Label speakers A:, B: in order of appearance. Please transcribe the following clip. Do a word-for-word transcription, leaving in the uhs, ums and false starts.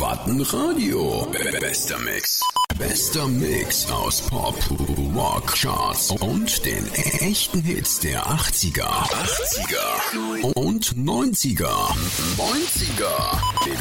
A: Wattenradio. Bester Mix. Bester Mix aus Pop, Rock, Charts und den echten Hits der achtziger, achtziger und neunziger. neunziger.